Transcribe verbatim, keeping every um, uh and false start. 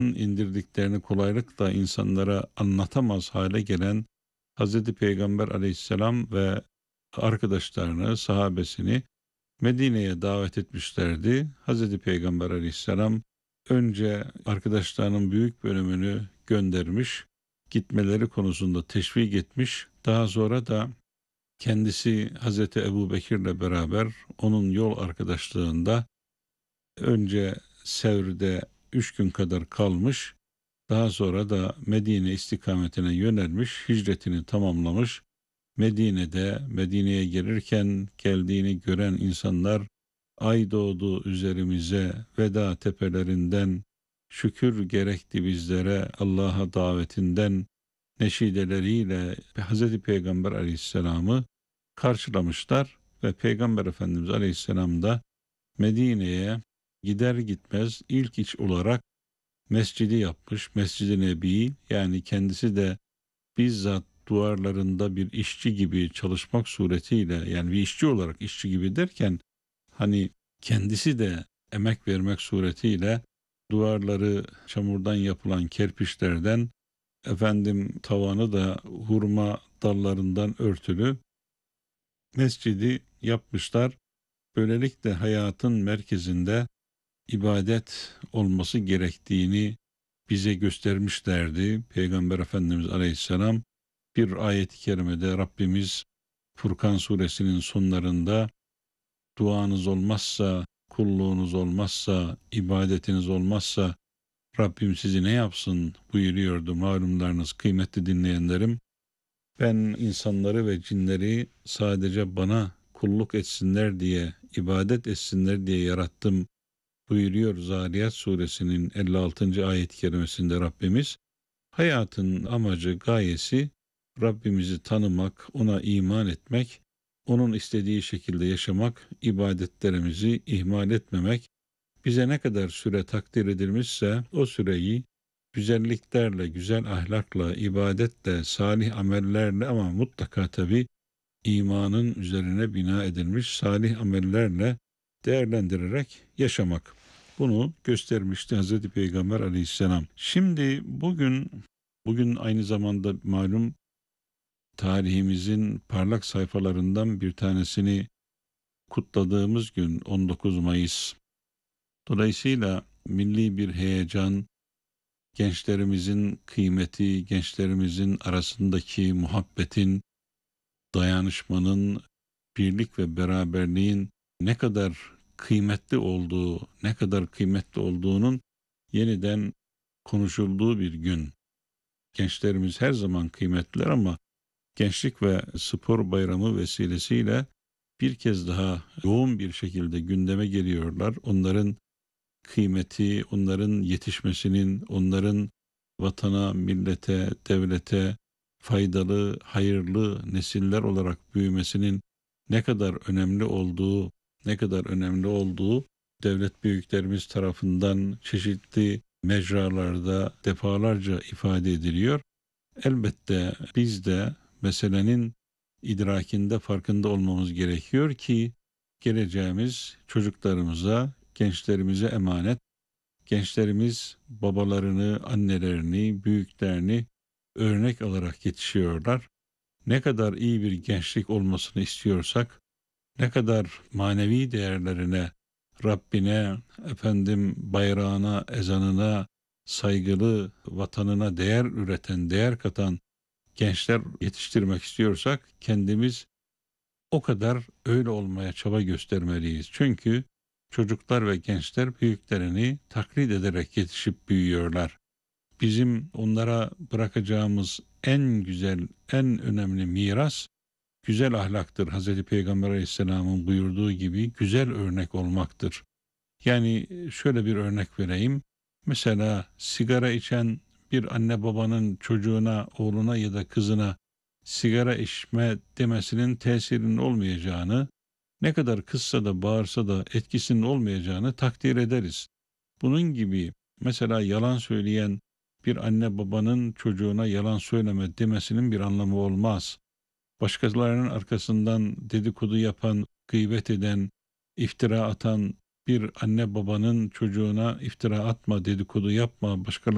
indirdiklerini kolaylıkla insanlara anlatamaz hale gelen Hazreti Peygamber aleyhisselam ve arkadaşlarını, sahabesini Medine'ye davet etmişlerdi. Hazreti Peygamber aleyhisselam önce arkadaşlarının büyük bölümünü göndermiş, gitmeleri konusunda teşvik etmiş. Daha sonra da kendisi Hazreti Ebubekir'le beraber onun yol arkadaşlığında önce Sevr'de üç gün kadar kalmış, daha sonra da Medine istikametine yönelmiş, hicretini tamamlamış. Medine'de, Medine'ye gelirken geldiğini gören insanlar, ay doğdu üzerimize, veda tepelerinden, şükür gerekti bizlere Allah'a davetinden neşideleriyle Hz. Peygamber aleyhisselamı karşılamışlar ve Peygamber Efendimiz aleyhisselam da Medine'ye gider gitmez ilk iş olarak mescidi yapmış. Mescid-i Nebi, yani kendisi de bizzat duvarlarında bir işçi gibi çalışmak suretiyle, yani bir işçi olarak işçi gibi derken hani kendisi de emek vermek suretiyle duvarları çamurdan yapılan kerpiçlerden, efendim tavanı da hurma dallarından örtülü mescidi yapmışlar. Böylelikle hayatın merkezinde ibadet olması gerektiğini bize göstermişlerdi. Peygamber Efendimiz Aleyhisselam bir ayet-i kerimede Rabbimiz Furkan suresinin sonlarında duanız olmazsa, kulluğunuz olmazsa, ibadetiniz olmazsa Rabbim sizi ne yapsın buyuruyordu. Malumlarınız kıymetli dinleyenlerim. Ben insanları ve cinleri sadece bana kulluk etsinler diye, ibadet etsinler diye yarattım buyuruyor Zariyat suresinin elli altıncı ayet-i kerimesinde Rabbimiz. Hayatın amacı, gayesi Rabbimizi tanımak, ona iman etmek, onun istediği şekilde yaşamak, ibadetlerimizi ihmal etmemek, bize ne kadar süre takdir edilmişse o süreyi güzelliklerle, güzel ahlakla, ibadetle, salih amellerle, ama mutlaka tabii imanın üzerine bina edilmiş salih amellerle değerlendirerek yaşamak. Bunu göstermişti Hazreti Peygamber aleyhisselam. Şimdi bugün, bugün aynı zamanda malum tarihimizin parlak sayfalarından bir tanesini kutladığımız gün on dokuz Mayıs. Dolayısıyla milli bir heyecan, gençlerimizin kıymeti, gençlerimizin arasındaki muhabbetin, dayanışmanın, birlik ve beraberliğin ne kadar kıymetli olduğu, ne kadar kıymetli olduğunun yeniden konuşulduğu bir gün. Gençlerimiz her zaman kıymetliler ama Gençlik ve Spor Bayramı vesilesiyle bir kez daha yoğun bir şekilde gündeme geliyorlar. Onların kıymeti, onların yetişmesinin, onların vatana, millete, devlete faydalı, hayırlı nesiller olarak büyümesinin ne kadar önemli olduğu, ne kadar önemli olduğu devlet büyüklerimiz tarafından çeşitli mecralarda defalarca ifade ediliyor. Elbette biz de meselenin idrakinde, farkında olmamız gerekiyor ki geleceğimiz çocuklarımıza, gençlerimize emanet. Gençlerimiz babalarını, annelerini, büyüklerini örnek alarak yetişiyorlar. Ne kadar iyi bir gençlik olmasını istiyorsak, ne kadar manevi değerlerine, Rabbine, efendim bayrağına, ezanına saygılı, vatanına değer üreten, değer katan gençler yetiştirmek istiyorsak kendimiz o kadar öyle olmaya çaba göstermeliyiz. Çünkü çocuklar ve gençler büyüklerini taklit ederek yetişip büyüyorlar. Bizim onlara bırakacağımız en güzel, en önemli miras güzel ahlaktır. Hazreti Peygamber Aleyhisselam'ın buyurduğu gibi güzel örnek olmaktır. Yani şöyle bir örnek vereyim. Mesela sigara içen bir anne babanın çocuğuna, oğluna ya da kızına sigara içme demesinin tesirinin olmayacağını, ne kadar kızsa da bağırsa da etkisinin olmayacağını takdir ederiz. Bunun gibi mesela yalan söyleyen bir anne babanın çocuğuna yalan söyleme demesinin bir anlamı olmaz. Başkalarının arkasından dedikodu yapan, gıybet eden, iftira atan bir anne babanın çocuğuna iftira atma, dedikodu yapma, başkalarının